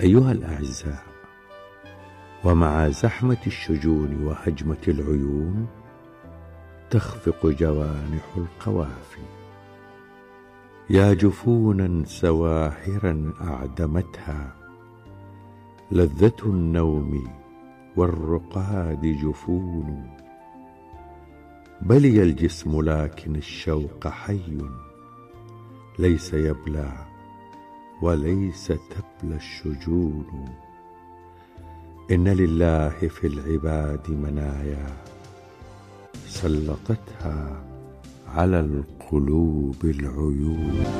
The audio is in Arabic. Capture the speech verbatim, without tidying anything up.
أيها الأعزاء، ومع زحمة الشجون وهجمة العيون تخفق جوانح القوافي، يا جفونا سواحرا أعدمتها لذة النوم والرقاد جفون. بلي الجسم لكن الشوق حي، ليس يبلى وليس تبلى الشجون. إن لله في العباد منايا سلطتها على القلوب العيون.